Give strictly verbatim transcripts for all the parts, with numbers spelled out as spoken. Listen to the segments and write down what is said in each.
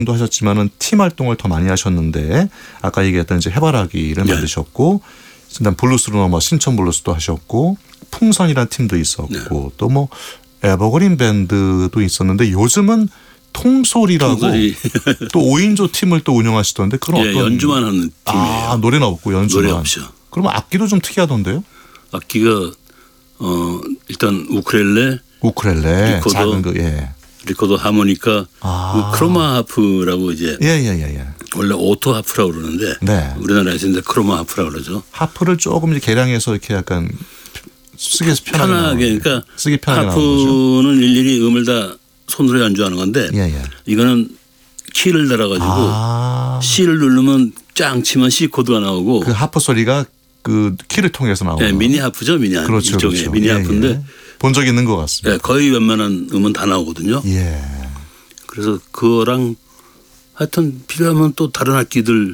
도 하셨지만은 팀 활동을 더 많이 하셨는데 아까 얘기했던 이제 해바라기를 네. 만드셨고 일단 블루스로 넘어 신천 블루스도 하셨고 풍선이라는 팀도 있었고 네. 또 뭐 에버그린 밴드도 있었는데 요즘은 통솔이라고 통솔이. 또 오인조 팀을 또 운영하시던데 그런 예, 어떤 연주만 하는 팀이에요. 아, 노래는 없고 연주만. 노래 없죠. 그러면 악기도 좀 특이하던데요? 악기가 어 일단 우크렐레, 우크렐레, 리코더, 작은 거, 예. 리코더, 하모니카, 아. 그 크로마 하프라고 이제 예, 예, 예, 예. 원래 오토 하프라고 그러는데 네. 우리나라에서 이제 크로마 하프라고 그러죠. 하프를 조금 이제 개량해서 이렇게 약간 쓰기 편하게, 편하게 그러니까 쓰기 편하게 나오는 거죠. 하프는 일일이 음을 다 손으로 연주하는 건데 예, 예. 이거는 키를 달아가지고 아. C를 누르면 짱 치면 C 코드가 나오고 그 하프 소리가 그 키를 통해서 나오는. 네, 미니 하프죠, 미니 하프. 그렇죠, 이쪽에 그렇죠. 미니 예, 하프인데 예. 본 적 있는 것 같습니다. 네, 거의 웬만한 음은 다 나오거든요. 예. 그래서 그거랑 하여튼 필요하면 또 다른 악기들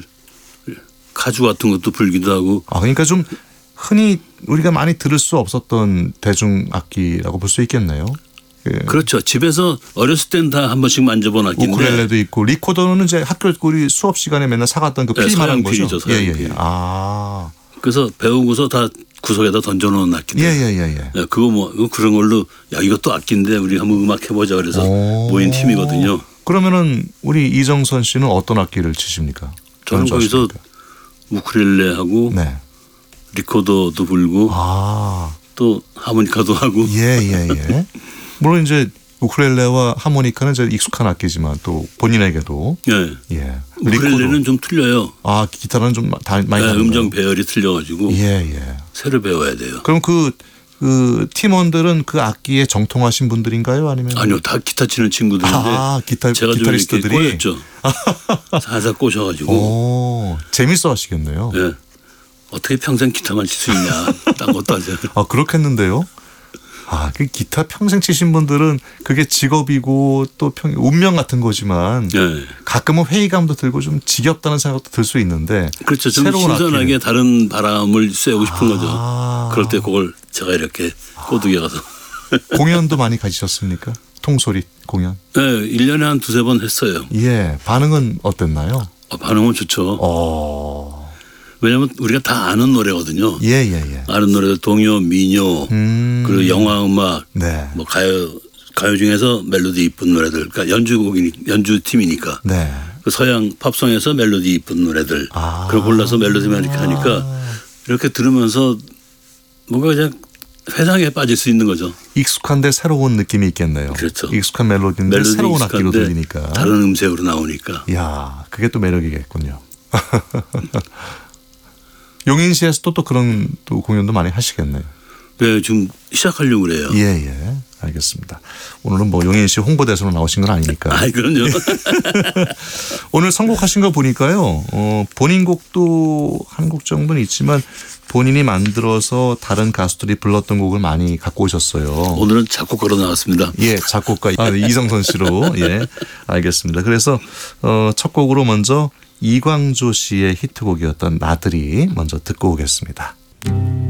가주 같은 것도 불기도 하고. 아, 그러니까 좀 흔히 우리가 많이 들을 수 없었던 대중 악기라고 볼 수 있겠네요. 예. 그렇죠. 집에서 어렸을 땐 다 한 번씩 만져본 악기인데. 우크렐레도 있고 리코더는 이제 학교 우리 수업 시간에 맨날 사갔던 그 네, 필만 거죠. 서양필이죠, 서양필. 예, 예, 예. 아. 그래서 배우고서 다 구석에다 던져놓은 악기들. 예, 예, 예, 예. 네, 그거 뭐 이거 그런 걸로 야 이것도 악기인데 우리 한번 음악 해보자 그래서 오. 모인 팀이거든요. 그러면은 우리 이정선 씨는 어떤 악기를 치십니까? 저는 거기서 연주하십니까? 우크렐레하고 네. 리코더도 불고 아. 또 하모니카도 하고. 예, 예, 예. 물론 이제 우크렐레와 하모니카는 이제 익숙한 악기지만 또 본인에게도 네. 예. 우크렐레는 리코더. 좀 틀려요. 아, 기타는 좀 다, 많이 네, 다른가요? 음정 배열이 틀려가지고 예, 예. 새로 배워야 돼요. 그럼 그, 그 팀원들은 그 악기에 정통하신 분들인가요? 아니면? 아니요, 다 기타 치는 친구들인데 아, 기타, 제가 좀 이렇게 기타리스트들이? 꼬였죠. 살살 꼬셔가지고. 오, 재밌어 하시겠네요. 네. 어떻게 평생 기타만 칠 수 있냐. 딴 것도 하죠. 아, 그렇겠는데요? 아, 그 기타 평생 치신 분들은 그게 직업이고 또 평, 운명 같은 거지만 네. 가끔은 회의감도 들고 좀 지겹다는 생각도 들 수 있는데. 그렇죠. 좀 새로운 신선하게 악기는. 다른 바람을 쐬고 싶은 거죠. 아. 그럴 때 그걸 제가 이렇게 꼬드겨 가서. 공연도 많이 가지셨습니까? 통소리 공연. 네, 일 년에 한 두세 번 했어요. 예. 반응은 어땠나요? 아, 반응은 좋죠. 어. 왜냐하면 우리가 다 아는 노래거든요. 예, 예, 예. 아는 노래들 동요, 민요, 음. 그리고 영화 음악, 네. 뭐 가요 가요 중에서 멜로디 이쁜 노래들, 그러니까 연주곡이 연주 팀이니까. 네. 그 서양 팝송에서 멜로디 이쁜 노래들, 아. 그걸 골라서 멜로디만 이렇게 하니까 이렇게 들으면서 뭔가 그냥 회상에 빠질 수 있는 거죠. 익숙한데 새로운 느낌이 있겠네요. 그렇죠. 익숙한 멜로디인데 멜로디 새로운 악기로 익숙한데 들리니까. 다른 음색으로 나오니까. 이야, 그게 또 매력이겠군요. 용인시에서 또, 또 그런 또 공연도 많이 하시겠네요. 네, 지금 시작하려고 그래요. 예, 예. 알겠습니다. 오늘은 뭐 용인시 홍보대사로 나오신 건 아니니까. 아, 그럼요. 오늘 선곡하신 거 보니까요. 어, 본인 곡도 한 곡 정도는 있지만 본인이 만들어서 다른 가수들이 불렀던 곡을 많이 갖고 오셨어요. 오늘은 작곡가로 나왔습니다. 예, 작곡가 아, 네, 이정선 씨로. 예, 알겠습니다. 그래서 어, 첫 곡으로 먼저 이광조 씨의 히트곡이었던 나들이 먼저 듣고 오겠습니다.